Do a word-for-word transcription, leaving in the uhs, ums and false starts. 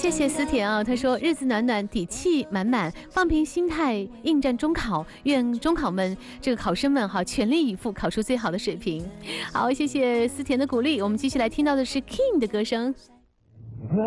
谢谢思甜啊，他说日子暖暖，底气满满，放平心态应战中考，愿中考们这个考生们哈全力以赴，考出最好的水平。好，谢谢思甜的鼓励，我们继续来听到的是 King 的歌声。